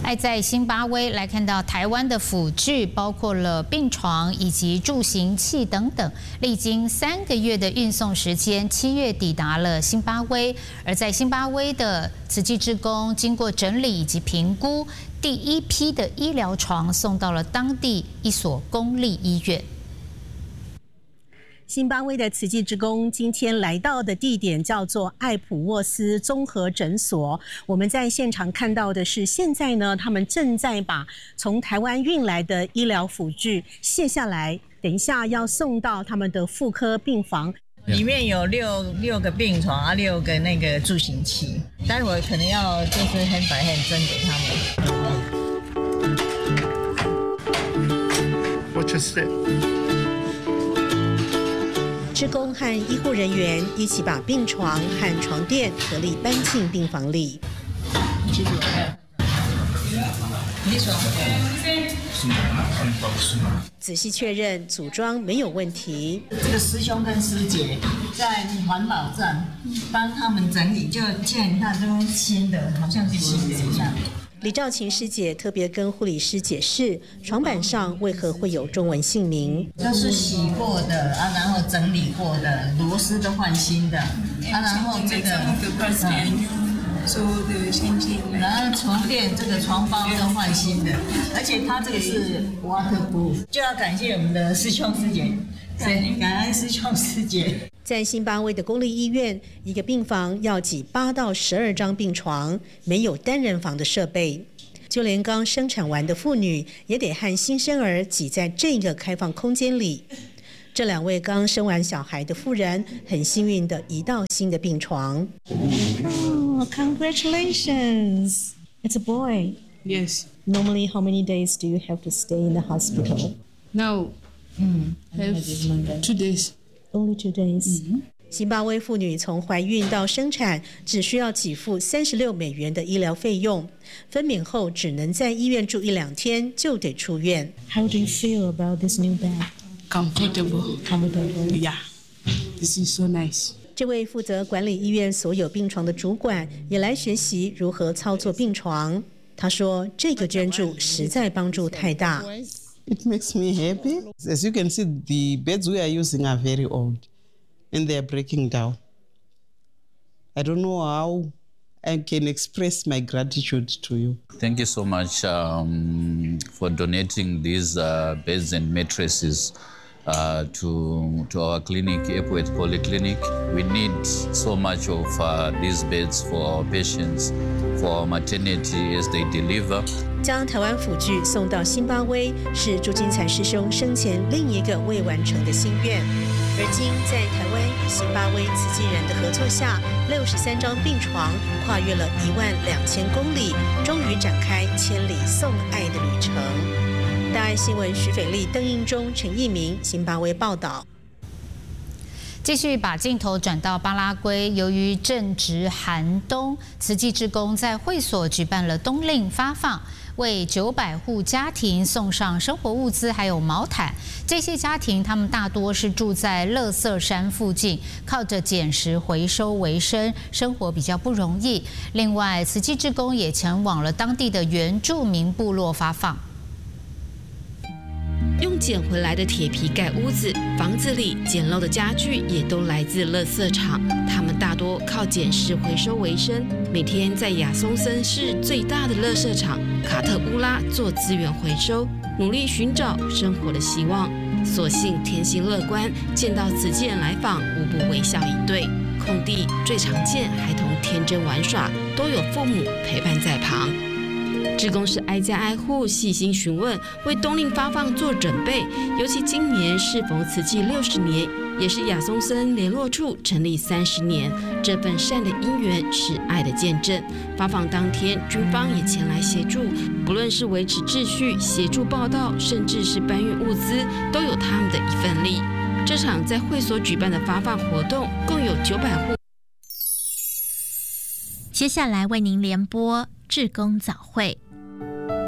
爱在辛巴威来看到台湾的辅具，包括了病床以及助行器等等，历经3个月的运送时间，7月抵达了辛巴威。而在辛巴威的慈济志工经过整理以及评估，第一批的医疗床送到了当地一所公立医院。 辛巴威的慈济志工今天来到的地点叫做艾普沃斯综合诊所。我们在现场看到的是，现在呢，他们正在把从台湾运来的医疗辅具卸下来，等一下要送到他们的妇科病房。 里面有六个病床啊，6个那个助行器，待会儿可能要就是hand by hand蒸给他们。What's it? 志工和医护人员一起把病床和床垫合力搬进病房里。仔细确认组装没有问题。 这个师兄跟师姐在环保站帮他们整理，就现在你看这种新的，好像是新的一样。 李兆琴师姐特别跟护理师解释，床板上为何会有中文姓名， 都是洗过的啊，然后整理过的，螺丝都换新的啊，然后这个然后床垫这个床包都换新的，而且它这个是 waterproof， 就要感谢我们的师兄师姐，感恩师兄师姐。 在辛巴威的公立医院，一个病房要挤8到12张病床，没有单人房的设备，就连刚生产完的妇女也得和新生儿挤在这个开放空间里。这2位刚生完小孩的妇人很幸运地移到新的病床。Oh, congratulations! It's a boy. Yes. Normally, how many days do you have to stay in the hospital? Now, have 2 days.Only 2 days. 辛巴威妇女从怀孕到生产只需要给付36美元的医疗费用，分娩后只能在医院住1-2天就得出院。How do you feel about this new bed? Comfortable. Yeah. This is so nice. 这位负责管理医院所有病床的主管也来学习如何操作病床。他说：“这个捐助实在帮助太大。” It makes me happy. As you can see, the beds we are using are very old and they are breaking down. I don't know how I can express my gratitude to you. Thank you so much for donating these beds and mattresses to our clinic, Epworth Polyclinic. We need so much of these beds for our patients, for our maternity as they deliver. 将台湾辅具送到辛巴威，是朱金才师兄生前另一个未完成的心愿。而今在台湾与辛巴威慈济人的合作下，63张病床跨越了12000公里，终于展开千里送爱的旅程。大爱新闻徐斐丽、邓应中、陈义明，辛巴威报道。 继续把镜头转到巴拉圭，由于正值寒冬，慈济志工在会所举办了冬令发放，为900户家庭送上生活物资，还有毛毯。这些家庭他们大多是住在垃圾山附近，靠着捡拾回收为生，生活比较不容易。另外，慈济志工也前往了当地的原住民部落发放。 用捡回来的铁皮盖屋子，房子里简陋的家具也都来自垃圾场。他们大多靠捡拾回收为生，每天在亚松森市最大的垃圾场卡特乌拉做资源回收，努力寻找生活的希望。所幸天性乐观，见到慈济人来访，无不微笑以对。空地最常见孩童天真玩耍，都有父母陪伴在旁。志工是挨家挨户细心询问，为冬令发放做准备。尤其今年适逢慈济60年，也是亚松森联络处成立30年，这份善的因缘是爱的见证。发放当天，军方也前来协助，不论是维持秩序、协助报道，甚至是搬运物资，都有他们的一份力。这场在会所举办的发放活动，共有900户。 接下来为您联播志工早会。